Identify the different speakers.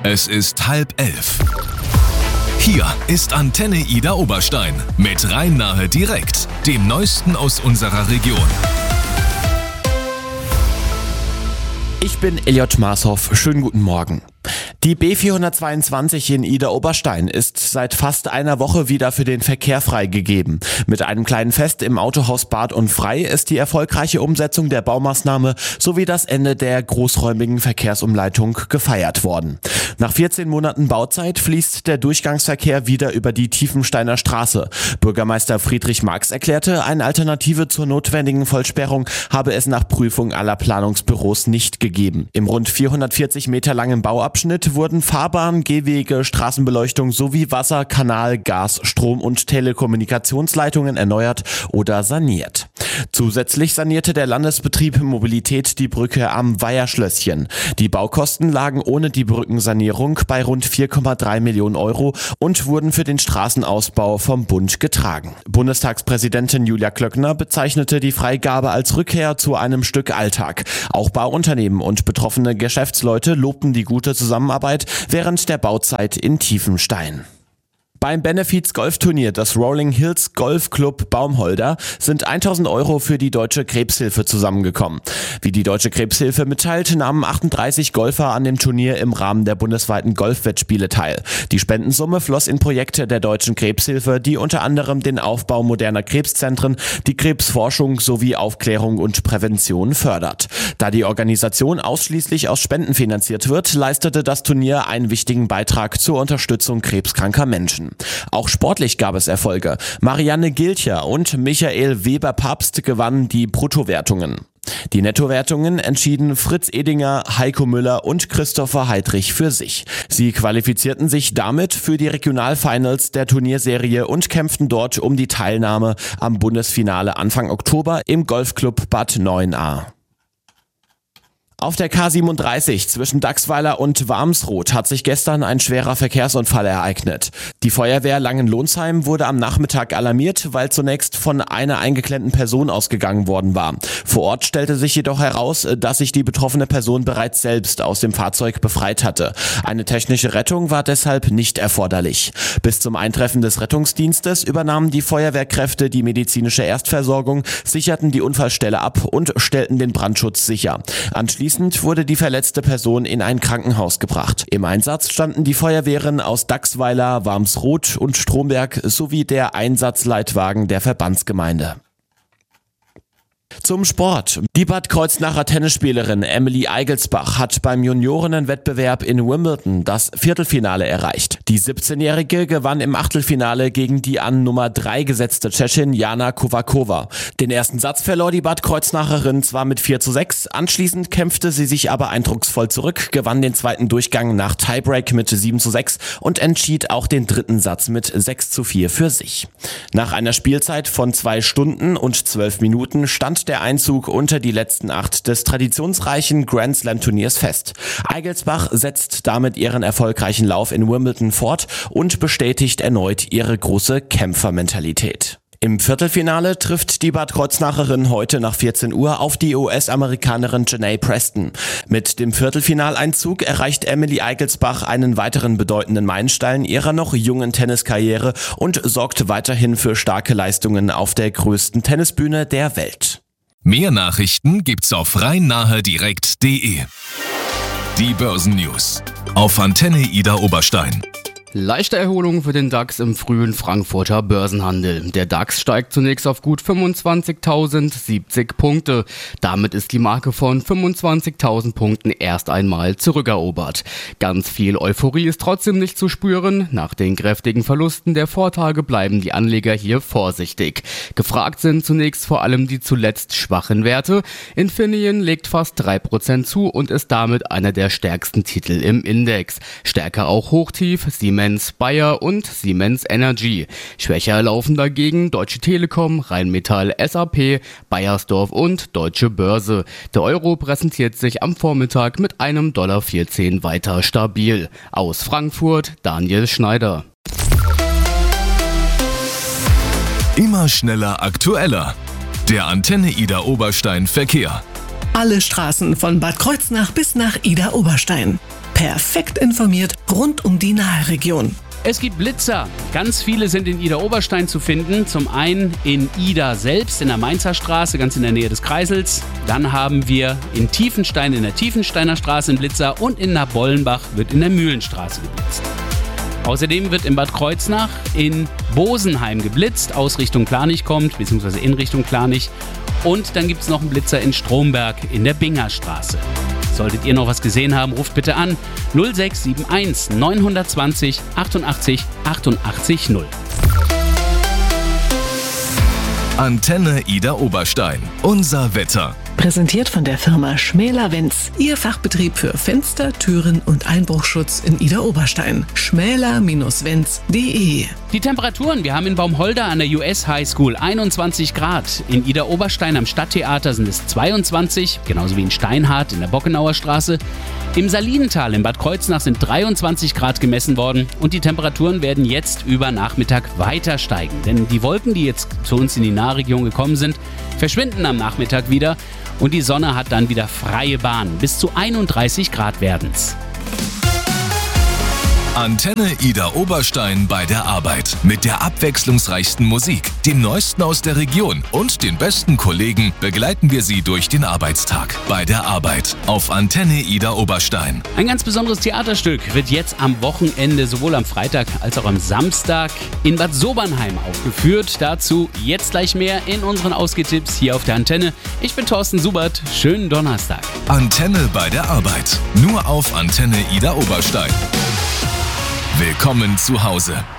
Speaker 1: Es ist 10:30. Hier ist Antenne Ida Oberstein mit Rhein-Nahe direkt, dem Neuesten aus unserer Region.
Speaker 2: Ich bin Elliot Marshoff, schönen guten Morgen. Die B422 in Ida-Oberstein ist seit fast einer Woche wieder für den Verkehr freigegeben. Mit einem kleinen Fest im Autohaus Bad und Frei ist die erfolgreiche Umsetzung der Baumaßnahme sowie das Ende der großräumigen Verkehrsumleitung gefeiert worden. Nach 14 Monaten Bauzeit fließt der Durchgangsverkehr wieder über die Tiefensteiner Straße. Bürgermeister Friedrich Marx erklärte, eine Alternative zur notwendigen Vollsperrung habe es nach Prüfung aller Planungsbüros nicht gegeben. Im rund 440 Meter langen Bauabschnitt wurden Fahrbahn, Gehwege, Straßenbeleuchtung sowie Wasser, Kanal, Gas, Strom und Telekommunikationsleitungen erneuert oder saniert. Zusätzlich sanierte der Landesbetrieb Mobilität die Brücke am Weiherschlösschen. Die Baukosten lagen ohne die Brückensanierung bei rund 4,3 Millionen Euro und wurden für den Straßenausbau vom Bund getragen. Bundestagspräsidentin Julia Klöckner bezeichnete die Freigabe als Rückkehr zu einem Stück Alltag. Auch Bauunternehmen und betroffene Geschäftsleute lobten die gute Zusammenarbeit während der Bauzeit in Tiefenstein. Beim Benefiz-Golfturnier des Rolling Hills Golf Club Baumholder sind 1.000 Euro für die Deutsche Krebshilfe zusammengekommen. Wie die Deutsche Krebshilfe mitteilt, nahmen 38 Golfer an dem Turnier im Rahmen der bundesweiten Golfwettspiele teil. Die Spendensumme floss in Projekte der Deutschen Krebshilfe, die unter anderem den Aufbau moderner Krebszentren, die Krebsforschung sowie Aufklärung und Prävention fördert. Da die Organisation ausschließlich aus Spenden finanziert wird, leistete das Turnier einen wichtigen Beitrag zur Unterstützung krebskranker Menschen. Auch sportlich gab es Erfolge. Marianne Gilcher und Michael Weber-Papst gewannen die Bruttowertungen. Die Nettowertungen entschieden Fritz Edinger, Heiko Müller und Christopher Heidrich für sich. Sie qualifizierten sich damit für die Regionalfinals der Turnierserie und kämpften dort um die Teilnahme am Bundesfinale Anfang Oktober im Golfclub Bad 9a. Auf der K37 zwischen Dachsweiler und Warmsroth hat sich gestern ein schwerer Verkehrsunfall ereignet. Die Feuerwehr Langenlohnsheim wurde am Nachmittag alarmiert, weil zunächst von einer eingeklemmten Person ausgegangen worden war. Vor Ort stellte sich jedoch heraus, dass sich die betroffene Person bereits selbst aus dem Fahrzeug befreit hatte. Eine technische Rettung war deshalb nicht erforderlich. Bis zum Eintreffen des Rettungsdienstes übernahmen die Feuerwehrkräfte die medizinische Erstversorgung, sicherten die Unfallstelle ab und stellten den Brandschutz sicher. Anschließend wurde die verletzte Person in ein Krankenhaus gebracht. Im Einsatz standen die Feuerwehren aus Dachsweiler, Warmsroth und Stromberg sowie der Einsatzleitwagen der Verbandsgemeinde. Zum Sport. Die Bad Kreuznacher Tennisspielerin Emily Eigelsbach hat beim Juniorinnenwettbewerb in Wimbledon das Viertelfinale erreicht. Die 17-Jährige gewann im Achtelfinale gegen die an Nummer 3 gesetzte Tschechin Jana Kováčová. Den ersten Satz verlor die Bad Kreuznacherin zwar mit 4:6, anschließend kämpfte sie sich aber eindrucksvoll zurück, gewann den zweiten Durchgang nach Tiebreak mit 7:6 und entschied auch den dritten Satz mit 6:4 für sich. Nach einer Spielzeit von 2 Stunden und 12 Minuten stand der Einzug unter die letzten 8 des traditionsreichen Grand Slam Turniers fest. Eigelsbach setzt damit ihren erfolgreichen Lauf in Wimbledon fort und bestätigt erneut ihre große Kämpfermentalität. Im Viertelfinale trifft die Bad Kreuznacherin heute nach 14 Uhr auf die US-Amerikanerin Janay Preston. Mit dem Viertelfinaleinzug erreicht Emily Eigelsbach einen weiteren bedeutenden Meilenstein ihrer noch jungen Tenniskarriere und sorgt weiterhin für starke Leistungen auf der größten Tennisbühne der Welt.
Speaker 1: Mehr Nachrichten gibt's auf rhein-nahe-direkt.de. Die Börsennews auf Antenne Ida Oberstein.
Speaker 3: Leichte Erholung für den DAX im frühen Frankfurter Börsenhandel. Der DAX steigt zunächst auf gut 25.070 Punkte. Damit ist die Marke von 25.000 Punkten erst einmal zurückerobert. Ganz viel Euphorie ist trotzdem nicht zu spüren. Nach den kräftigen Verlusten der Vortage bleiben die Anleger hier vorsichtig. Gefragt sind zunächst vor allem die zuletzt schwachen Werte. Infineon legt fast 3% zu und ist damit einer der stärksten Titel im Index. Stärker auch Hochtief, Siemens, Bayer und Siemens Energy. Schwächer laufen dagegen Deutsche Telekom, Rheinmetall, SAP, Bayersdorf und Deutsche Börse. Der Euro präsentiert sich am Vormittag mit einem $1,14 weiter stabil. Aus Frankfurt Daniel Schneider.
Speaker 1: Immer schneller, aktueller. Der Antenne Ida Oberstein Verkehr.
Speaker 4: Alle Straßen von Bad Kreuznach bis nach Ida Oberstein. Perfekt informiert rund um die Nahregion.
Speaker 5: Es gibt Blitzer. Ganz viele sind in Idar-Oberstein zu finden. Zum einen in Ida selbst, in der Mainzer Straße, ganz in der Nähe des Kreisels. Dann haben wir in Tiefenstein, in der Tiefensteiner Straße einen Blitzer. Und in Nabollenbach wird in der Mühlenstraße geblitzt. Außerdem wird in Bad Kreuznach in Bosenheim geblitzt, aus Richtung Klarnich kommt, beziehungsweise in Richtung Klarnich. Und dann gibt es noch einen Blitzer in Stromberg in der Bingerstraße. Solltet ihr noch was gesehen haben, ruft bitte an 0671 920 88 88 0.
Speaker 1: Antenne Idar-Oberstein. Unser Wetter.
Speaker 4: Präsentiert von der Firma Schmäler-Wenz. Ihr Fachbetrieb für Fenster, Türen und Einbruchschutz in Idar-Oberstein. schmäler-wenz.de.
Speaker 5: Die Temperaturen, wir haben in Baumholder an der US High School 21 Grad. In Idar-Oberstein am Stadttheater sind es 22, genauso wie in Steinhardt in der Bockenauer Straße. Im Salinental in Bad Kreuznach sind 23 Grad gemessen worden und die Temperaturen werden jetzt über Nachmittag weiter steigen. Denn die Wolken, die jetzt zu uns in die Nahregion gekommen sind, verschwinden am Nachmittag wieder und die Sonne hat dann wieder freie Bahn. Bis zu 31 Grad werden's.
Speaker 1: Antenne Idar-Oberstein bei der Arbeit. Mit der abwechslungsreichsten Musik, dem Neuesten aus der Region und den besten Kollegen begleiten wir Sie durch den Arbeitstag. Bei der Arbeit auf Antenne Idar-Oberstein.
Speaker 5: Ein ganz besonderes Theaterstück wird jetzt am Wochenende sowohl am Freitag als auch am Samstag in Bad Sobernheim aufgeführt. Dazu jetzt gleich mehr in unseren Ausgehtipps hier auf der Antenne. Ich bin Thorsten Subert. Schönen Donnerstag.
Speaker 1: Antenne bei der Arbeit. Nur auf Antenne Idar-Oberstein. Willkommen zu Hause.